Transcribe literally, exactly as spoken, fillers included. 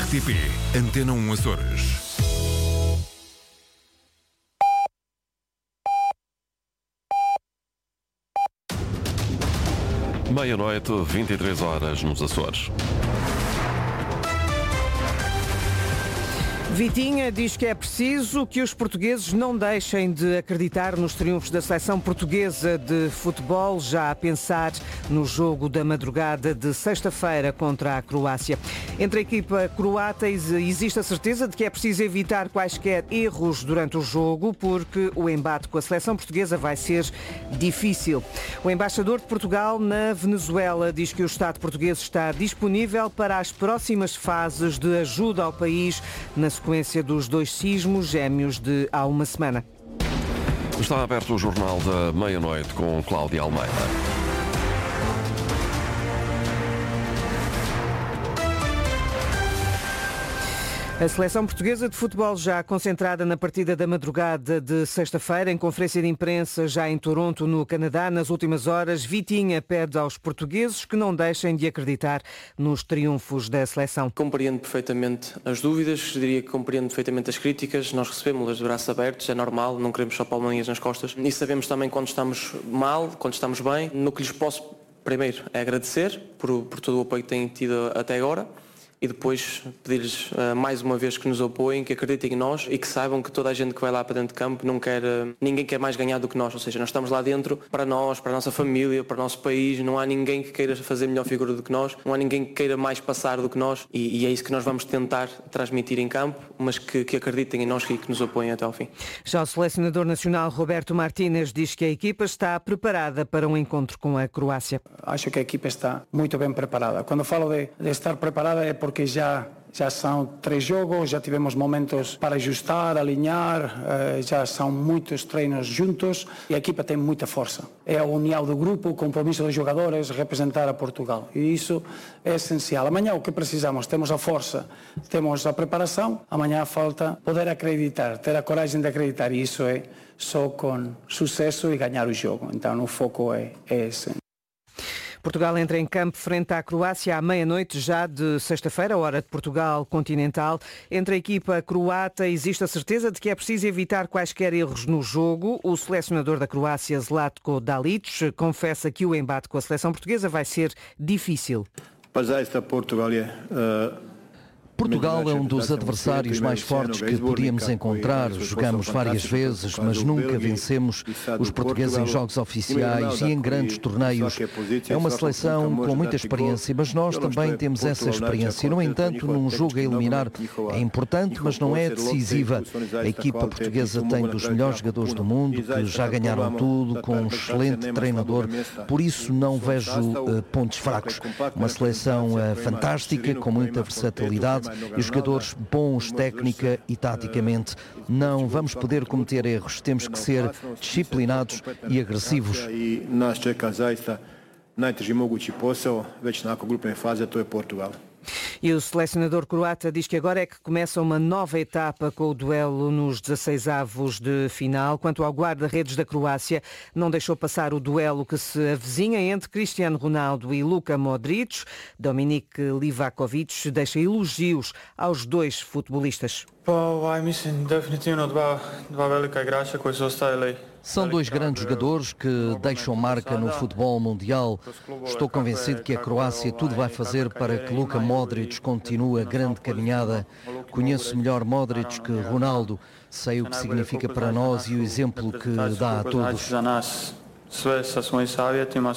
T P Antena um Açores. Meia-noite, vinte e três horas nos Açores. Vitinha diz que é preciso que os portugueses não deixem de acreditar nos triunfos da seleção portuguesa de futebol, já a pensar no jogo da madrugada de sexta-feira contra a Croácia. Entre a equipa croata existe a certeza de que é preciso evitar quaisquer erros durante o jogo, porque o embate com a seleção portuguesa vai ser difícil. O embaixador de Portugal na Venezuela diz que o Estado português está disponível para as próximas fases de ajuda ao país na sequência dos dois sismos gêmeos de há uma semana. Está aberto o Jornal da Meia-Noite com Cláudia Almeida. A seleção portuguesa de futebol já concentrada na partida da madrugada de sexta-feira, em conferência de imprensa já em Toronto, no Canadá, nas últimas horas, Vitinha pede aos portugueses que não deixem de acreditar nos triunfos da seleção. Compreendo perfeitamente as dúvidas, diria que compreendo perfeitamente as críticas, nós recebemos-las de braços abertos, é normal, não queremos só palmadinhas nas costas e sabemos também quando estamos mal, quando estamos bem. No que lhes posso, primeiro, é agradecer por, por todo o apoio que têm tido até agora. E depois pedir-lhes uh, mais uma vez que nos apoiem, que acreditem em nós e que saibam que toda a gente que vai lá para dentro de campo não quer, uh, ninguém quer mais ganhar do que nós, ou seja, nós estamos lá dentro para nós, para a nossa família, para o nosso país, não há ninguém que queira fazer melhor figura do que nós, não há ninguém que queira mais passar do que nós e, e é isso que nós vamos tentar transmitir em campo, mas que, que acreditem em nós e que nos apoiem até ao fim. Já o selecionador nacional Roberto Martínez diz que a equipa está preparada para um encontro com a Croácia. Acho que a equipa está muito bem preparada. Quando falo de, de estar preparada é porque já, já são três jogos, já tivemos momentos para ajustar, alinhar, eh, já são muitos treinos juntos e a equipa tem muita força. É a união do grupo, o compromisso dos jogadores, representar a Portugal. E isso é essencial. Amanhã o que precisamos, temos a força, temos a preparação, amanhã falta poder acreditar, ter a coragem de acreditar e isso é só com sucesso e ganhar o jogo. Então o foco é, é esse. Portugal entra em campo frente à Croácia à meia-noite, já de sexta-feira, hora de Portugal continental. Entre a equipa croata existe a certeza de que é preciso evitar quaisquer erros no jogo. O selecionador da Croácia, Zlatko Dalic, confessa que o embate com a seleção portuguesa vai ser difícil. Portugal é um dos adversários mais fortes que podíamos encontrar. Jogamos várias vezes, mas nunca vencemos os portugueses em jogos oficiais e em grandes torneios. É uma seleção com muita experiência, mas nós também temos essa experiência. No entanto, num jogo a eliminar é importante, mas não é decisiva. A equipa portuguesa tem dos melhores jogadores do mundo, que já ganharam tudo, com um excelente treinador, por isso não vejo uh, pontos fracos. Uma seleção uh, fantástica, com muita versatilidade, e jogadores bons técnica e taticamente. Não vamos poder cometer erros, temos que ser disciplinados e agressivos. E o selecionador croata diz que agora é que começa uma nova etapa com o duelo nos dezasseis avos de final. Quanto ao guarda-redes da Croácia, não deixou passar o duelo que se avizinha entre Cristiano Ronaldo e Luka Modric. Dominik Livakovic deixa elogios aos dois futebolistas. São dois grandes jogadores que deixam marca no futebol mundial. Estou convencido que a Croácia tudo vai fazer para que Luka Modric continue a grande caminhada. Conheço melhor Modric que Ronaldo. Sei o que significa para nós e o exemplo que dá a todos.